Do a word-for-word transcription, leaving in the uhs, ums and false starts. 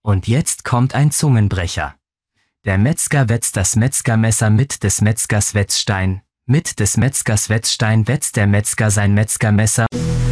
Und jetzt kommt ein Zungenbrecher. Der Metzger wetzt das Metzgermesser mit des Metzgers Wetzstein. Mit des Metzgers Wetzstein wetzt der Metzger sein Metzgermesser.